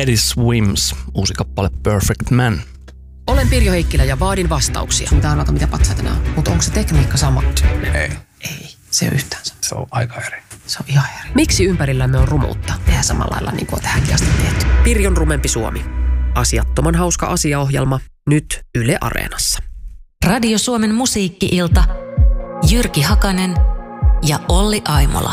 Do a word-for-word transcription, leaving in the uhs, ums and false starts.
Teddy Swims, uusi kappale Perfect Man. Olen Pirjo Heikkilä ja vaadin vastauksia. Mitä on, mitä patsaita nämä on? Mutta onko se tekniikka sama? Ei. Ei, se on yhtään sama. Se on aika eri. Se on ihan eri. Miksi ympärillämme on rumuutta? Tehdään samalla lailla niin kuin on tähänkin asti tehty. Pirjon rumempi Suomi. Asiattoman hauska asiaohjelma. Nyt Yle Areenassa. Radio Suomen musiikki-ilta. Jyrki Hakanen ja Olli Aimola.